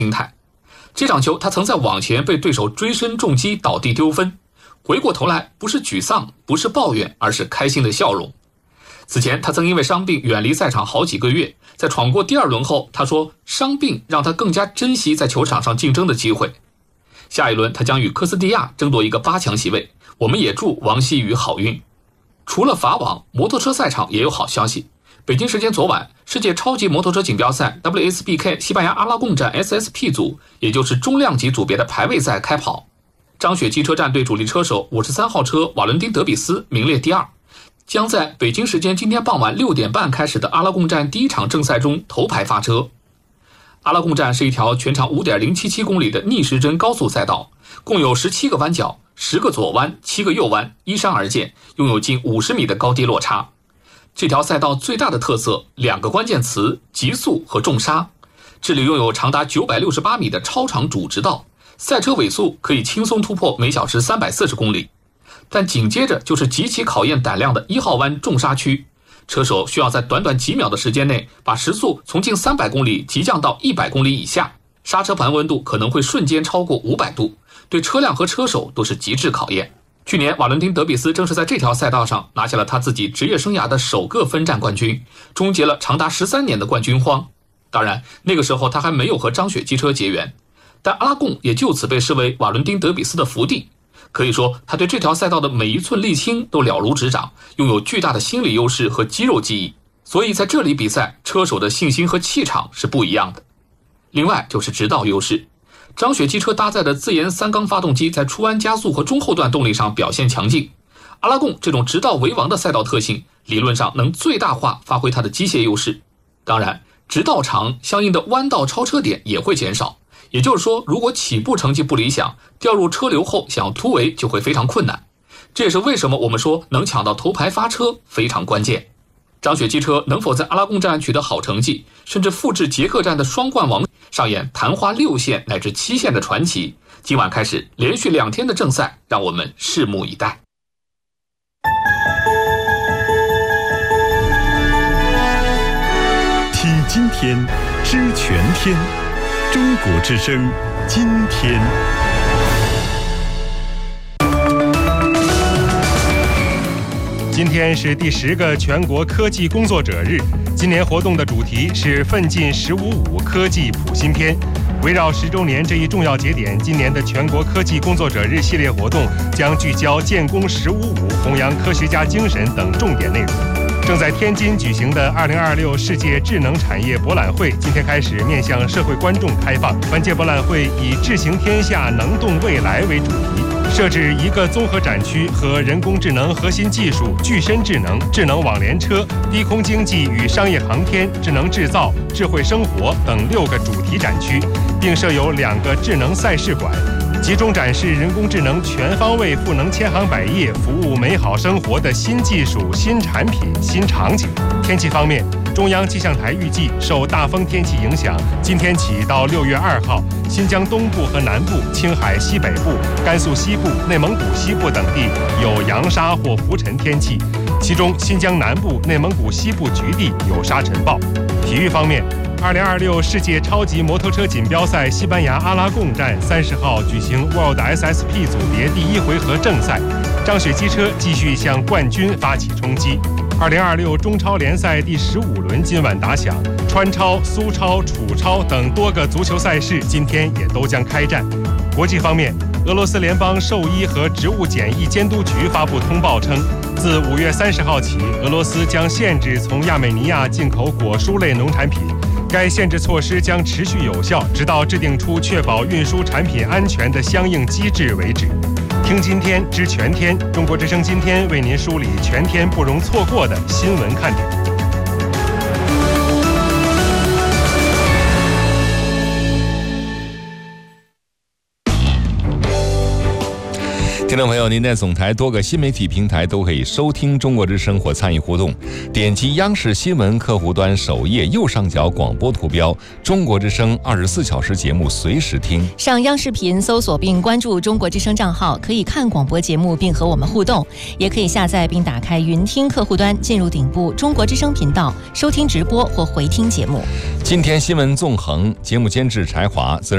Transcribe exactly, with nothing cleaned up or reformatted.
心态。这场球他曾在网前被对手追身重击倒地丢分，回过头来不是沮丧，不是抱怨，而是开心的笑容。此前他曾因为伤病远离赛场好几个月，在闯过第二轮后，他说伤病让他更加珍惜在球场上竞争的机会。下一轮他将与科斯蒂亚争夺一个八强席位，我们也祝王曦雨好运。除了法网，摩托车赛场也有好消息。北京时间昨晚，世界超级摩托车锦标赛 W S B K 西班牙阿拉贡站 S S P 组，也就是中量级组别的排位赛开跑。张雪汽车战队主力车手五十三号车瓦伦丁·德比斯名列第二，将在北京时间今天傍晚六点半开始的阿拉贡站第一场正赛中头牌发车。阿拉贡站是一条全长 五点零七七公里的逆时针高速赛道，共有十七个弯角，十个左弯，七个右弯，依山而建，拥有近五十米的高低落差。这条赛道最大的特色，两个关键词：极速和重刹。这里拥有长达九百六十八米的超长主直道，赛车尾速可以轻松突破每小时三百四十公里。但紧接着就是极其考验胆量的一号弯重刹区，车手需要在短短几秒的时间内把时速从近三百公里急降到一百公里以下，刹车盘温度可能会瞬间超过五百度，对车辆和车手都是极致考验。去年瓦伦丁·德比斯正是在这条赛道上拿下了他自己职业生涯的首个分站冠军，终结了长达十三年的冠军荒。当然那个时候他还没有和张雪汽车结缘，但阿拉贡也就此被视为瓦伦丁·德比斯的福地。可以说他对这条赛道的每一寸沥青都了如指掌，拥有巨大的心理优势和肌肉记忆，所以在这里比赛，车手的信心和气场是不一样的。另外就是直道优势，张雪汽车搭载的自研三缸发动机在出弯加速和中后段动力上表现强劲。阿拉贡这种直道为王的赛道特性，理论上能最大化发挥它的机械优势。当然直道长，相应的弯道超车点也会减少，也就是说如果起步成绩不理想，掉入车流后想要突围就会非常困难。这也是为什么我们说能抢到头牌发车非常关键。张雪汽车能否在阿拉贡站取得好成绩，甚至复制捷克站的双冠王，上演昙花六线乃至七线的传奇，今晚开始连续两天的正赛，让我们拭目以待。 听今天，知全天，中国之声，今天。 今天是第十个全国科技工作者日，今年活动的主题是奋进十五五科技谱新篇。围绕十周年这一重要节点，今年的全国科技工作者日系列活动将聚焦建功十五五、弘扬科学家精神等重点内容。正在天津举行的二零二六世界智能产业博览会今天开始面向社会观众开放。本届博览会以智行天下能动未来为主题，设置一个综合展区和人工智能核心技术、具身智能、智能网联车、低空经济与商业航天、智能制造、智慧生活等六个主题展区，并设有两个智能赛事馆，集中展示人工智能全方位赋能千行百业、服务美好生活的新技术、新产品、新场景。天气方面，中央气象台预计受大风天气影响，今天起到六月二号，新疆东部和南部、青海西北部、甘肃西部、内蒙古西部等地有扬沙或浮尘天气，其中新疆南部、内蒙古西部局地有沙尘暴。体育方面，二零二六世界超级摩托车锦标赛西班牙阿拉贡站三十号举行 World S S P 组别第一回合正赛，张雪汽车继续向冠军发起冲击。二零二六中超联赛第十五轮今晚打响，川超、苏超、楚超等多个足球赛事今天也都将开战。国际方面，俄罗斯联邦兽医和植物检疫监督局发布通报称，自五月三十号起，俄罗斯将限制从亚美尼亚进口果蔬类农产品。该限制措施将持续有效，直到制定出确保运输产品安全的相应机制为止。听今天知全天，中国之声今天为您梳理全天不容错过的新闻看点。 听众朋友，您在总台多个新媒体平台都可以收听中国之声或参与互动，点击央视新闻客户端首页右上角广播图标，中国之声二十四小时节目随时听。 上央视频搜索并关注中国之声账号，可以看广播节目并和我们互动，也可以下载并打开云听客户端，进入顶部中国之声频道收听直播或回听节目。 今天新闻纵横，节目监制柴华，责任